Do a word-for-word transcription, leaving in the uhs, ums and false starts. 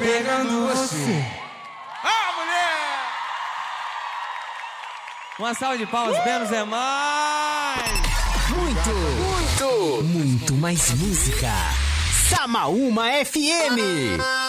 pegando você. Ah, mulher! Uma salva de palmas, menos é mais. Muito, muito, muito mais música. Samaúma F M.